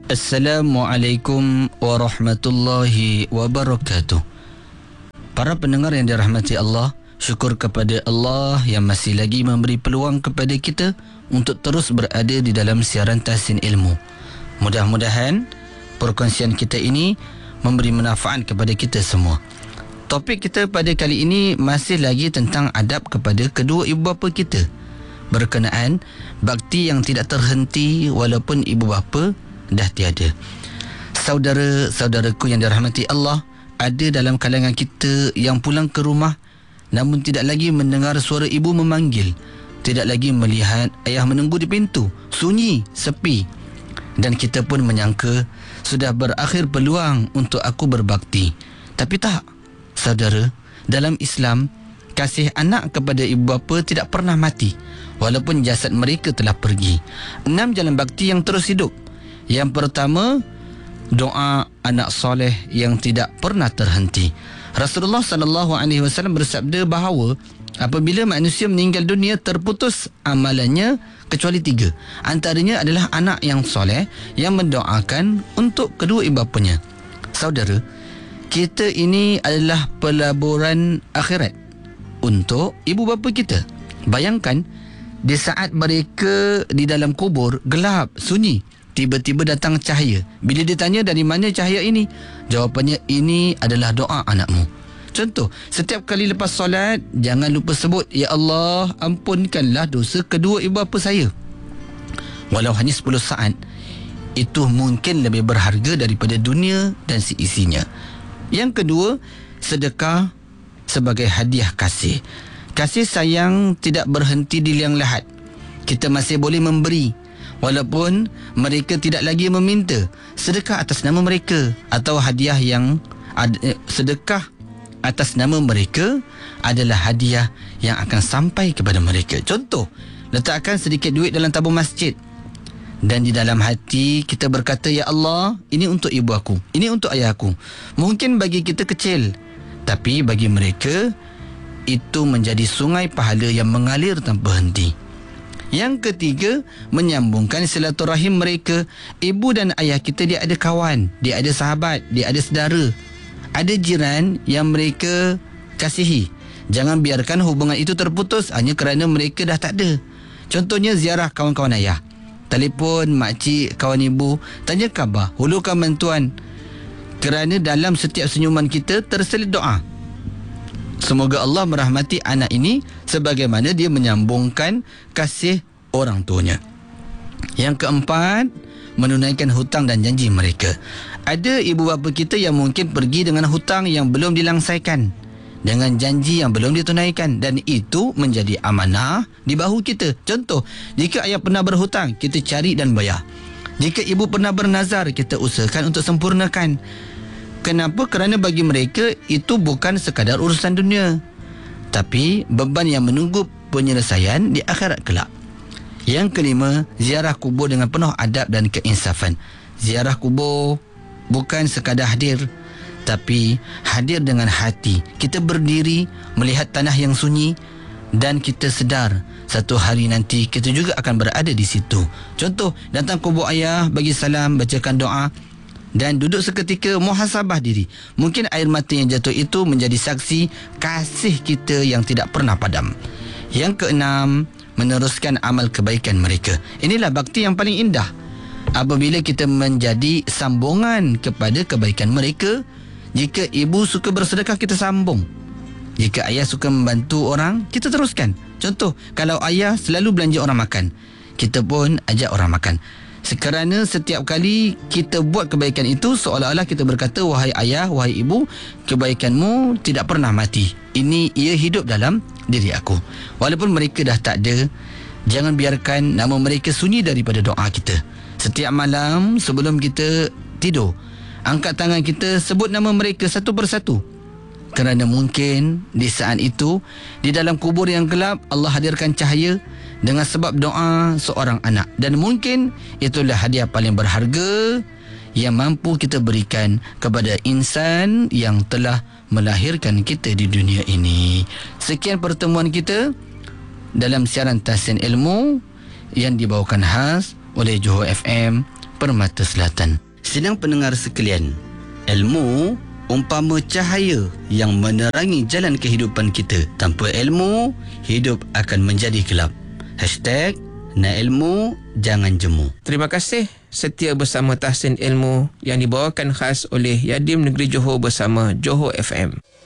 Assalamualaikum warahmatullahi wabarakatuh. Para pendengar yang dirahmati Allah, syukur kepada Allah yang masih lagi memberi peluang kepada kita untuk terus berada di dalam siaran Tahsin Ilmu. Mudah-mudahan perkongsian kita ini memberi manfaat kepada kita semua. Topik kita pada kali ini masih lagi tentang adab kepada kedua ibu bapa kita, berkenaan bakti yang tidak terhenti walaupun ibu bapa dah tiada. Saudara-saudaraku yang dirahmati Allah, ada dalam kalangan kita yang pulang ke rumah namun tidak lagi mendengar suara ibu memanggil, tidak lagi melihat ayah menunggu di pintu, sunyi, sepi. Dan kita pun menyangka sudah berakhir peluang untuk aku berbakti. Tapi tak, saudara, dalam Islam, kasih anak kepada ibu bapa tidak pernah mati walaupun jasad mereka telah pergi. 6 jalan bakti yang terus hidup. Yang pertama, doa anak soleh yang tidak pernah terhenti. Rasulullah SAW bersabda bahawa apabila manusia meninggal dunia, terputus amalannya kecuali 3. Antaranya adalah anak yang soleh yang mendoakan untuk kedua ibu bapanya. Saudara, kita ini adalah pelaburan akhirat untuk ibu bapa kita. Bayangkan, di saat mereka di dalam kubur gelap, sunyi, tiba-tiba datang cahaya. Bila ditanya dari mana cahaya ini, jawapannya ini adalah doa anakmu. Contoh, setiap kali lepas solat, jangan lupa sebut, Ya Allah, ampunkanlah dosa kedua ibu bapa saya. Walau hanya 10 saat, itu mungkin lebih berharga daripada dunia dan seisinya. Yang kedua, sedekah sebagai hadiah kasih. Kasih sayang tidak berhenti di liang lahat. Kita masih boleh memberi walaupun mereka tidak lagi meminta. Sedekah atas nama mereka atau hadiah yang sedekah atas nama mereka adalah hadiah yang akan sampai kepada mereka. Contoh, letakkan sedikit duit dalam tabung masjid dan di dalam hati kita berkata, Ya Allah, ini untuk ibu aku, ini untuk ayah aku. Mungkin bagi kita kecil, tapi bagi mereka itu menjadi sungai pahala yang mengalir tanpa henti. Yang ketiga, menyambungkan silaturahim mereka. Ibu dan ayah kita, dia ada kawan, dia ada sahabat, dia ada saudara, ada jiran yang mereka kasihi. Jangan biarkan hubungan itu terputus hanya kerana mereka dah tak ada. Contohnya ziarah kawan-kawan ayah, telefon makcik kawan ibu, tanya khabar, hulurkan bantuan. Kerana dalam setiap senyuman kita terselit doa. Semoga Allah merahmati anak ini sebagaimana dia menyambungkan kasih orang tuanya. Yang keempat, menunaikan hutang dan janji mereka. Ada ibu bapa kita yang mungkin pergi dengan hutang yang belum dilangsaikan, dengan janji yang belum ditunaikan, dan itu menjadi amanah di bahu kita. Contoh, jika ayah pernah berhutang, kita cari dan bayar. Jika ibu pernah bernazar, kita usahakan untuk sempurnakan. Kenapa? Kerana bagi mereka itu bukan sekadar urusan dunia, tapi beban yang menunggu penyelesaian di akhirat kelak. Yang kelima, ziarah kubur dengan penuh adab dan keinsafan. Ziarah kubur bukan sekadar hadir, tapi hadir dengan hati. Kita berdiri melihat tanah yang sunyi dan kita sedar satu hari nanti kita juga akan berada di situ. Contoh, datang kubur ayah, bagi salam, bacakan doa dan duduk seketika muhasabah diri. Mungkin air mata yang jatuh itu menjadi saksi kasih kita yang tidak pernah padam. Yang keenam, meneruskan amal kebaikan mereka. Inilah bakti yang paling indah. Apabila kita menjadi sambungan kepada kebaikan mereka. Jika ibu suka bersedekah, kita sambung. Jika ayah suka membantu orang, kita teruskan. Contoh, kalau ayah selalu belanja orang makan, kita pun ajak orang makan. Kerana setiap kali kita buat kebaikan itu, seolah-olah kita berkata, wahai ayah, wahai ibu, kebaikanmu tidak pernah mati. Ia hidup dalam diri aku. Walaupun mereka dah tak ada, jangan biarkan nama mereka sunyi daripada doa kita. Setiap malam sebelum kita tidur, angkat tangan kita, sebut nama mereka satu persatu. Kerana mungkin di saat itu, di dalam kubur yang gelap, Allah hadirkan cahaya dengan sebab doa seorang anak. Dan mungkin itulah hadiah paling berharga yang mampu kita berikan kepada insan yang telah melahirkan kita di dunia ini. Sekian pertemuan kita dalam siaran Tahsin Ilmu yang dibawakan khas oleh Johor FM, Permata Selatan. Sidang pendengar sekalian, ilmu umpama cahaya yang menerangi jalan kehidupan kita. Tanpa ilmu, hidup akan menjadi gelap. #Nak ilmu, jangan jemu. Terima kasih setia bersama Tahsin Ilmu yang dibawakan khas oleh Yadim Negeri Johor bersama Johor FM.